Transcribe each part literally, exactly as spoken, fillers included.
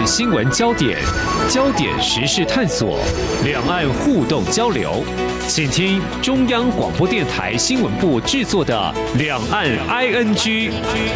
新闻焦点，焦点时事探索，两岸互动交流。请听中央广播电台新闻部制作的《两岸 I N G》。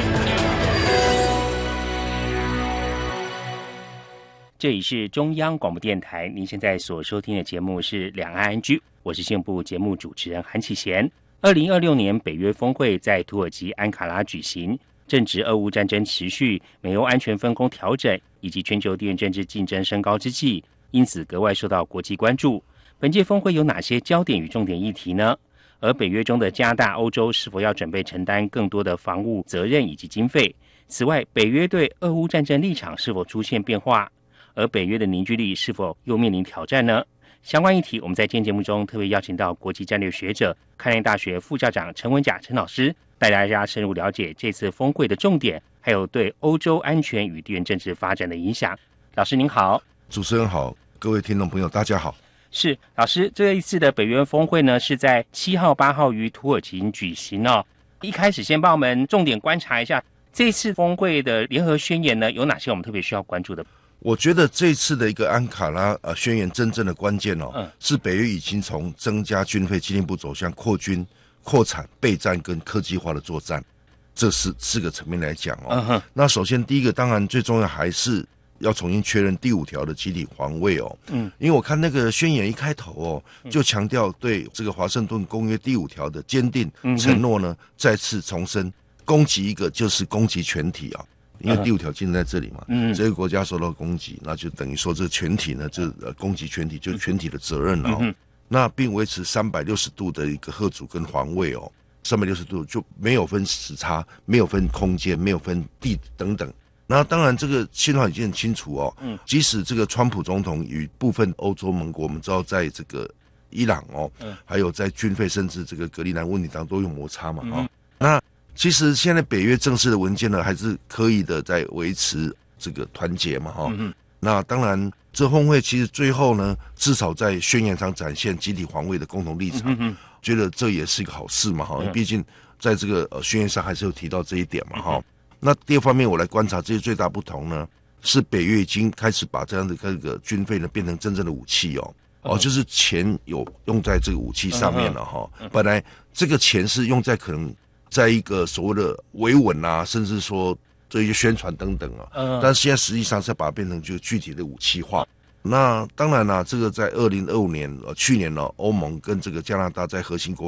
这里是中央广播电台，您现在所收听的节目是《两岸 I N G》，我是新闻部节目主持人韩启贤。二零二六年北约峰会在土耳其安卡拉举行，正值俄乌战争持续、美欧安全分工调整以及全球地缘政治竞争升高之际，因此格外受到国际关注。本届峰会有哪些焦点与重点议题呢？而北约中的加拿大、欧洲是否要准备承担更多的防务责任以及经费？此外，北约对俄乌战争立场是否出现变化？而北约的凝聚力是否又面临挑战呢？相关议题，我们在今天节目中特别邀请到国际战略学者、开南大学副校长陈文甲陈老师，带大家深入了解这次峰会的重点，还有对欧洲安全与地缘政治发展的影响。老师您好。 主持人好，各位听众朋友大家好。 是老师，这一次的北约峰会呢，是在七号、八号于土耳其举行哦。一开始先帮我们重点观察一下这次峰会的联合宣言呢，有哪些我们特别需要关注的？ 我觉得这次的一个安卡拉呃宣言真正的关键哦， 嗯， 是北约已经从增加军费进一步走向扩军、扩产、备战跟科技化的作战，这是四个层面来讲哦。 嗯、 那首先第一个，当然最重要还是要重新确认第五条的集体防卫哦。 嗯， 因为我看那个宣言一开头哦，就强调对这个华盛顿公约第五条的坚定承诺呢，再次重申，攻击一个就是攻击全体啊。因为第五条禁在这里嘛，嗯，这个国家受到攻击，那就等于说这全体呢，这呃攻击全体就是全体的责任了哦。嗯、那并维持三百六十度的一个嚇阻跟防卫哦，三百六十度就没有分时差，没有分空间，没有分地等等。那当然这个信号已经很清楚哦，嗯，即使这个川普总统与部分欧洲盟国，我们知道在这个伊朗哦，嗯，还有在军费甚至这个格陵兰问题上都有摩擦嘛，哦，嗯、那。其实现在北约正式的文件呢，还是刻意的在维持这个团结嘛，哈、嗯。那当然，这峰会其实最后呢，至少在宣言上展现集体防卫的共同立场，嗯、觉得这也是一个好事嘛，哈、嗯。毕竟在这个呃宣言上还是有提到这一点嘛，哈、嗯。那第二方面，我来观察，这些最大不同呢，是北约已经开始把这样的这个军费呢变成真正的武器哦。哦，就是钱有用在这个武器上面了哈。嗯、本来这个钱是用在可能。在一个所谓的维稳啊，甚至说这些宣传等等啊，嗯，但是现在实际上是把它变成就具体的武器化。那当然啦、啊，这个在二零二五年呃去年呢、啊，欧盟跟这个加拿大在核心国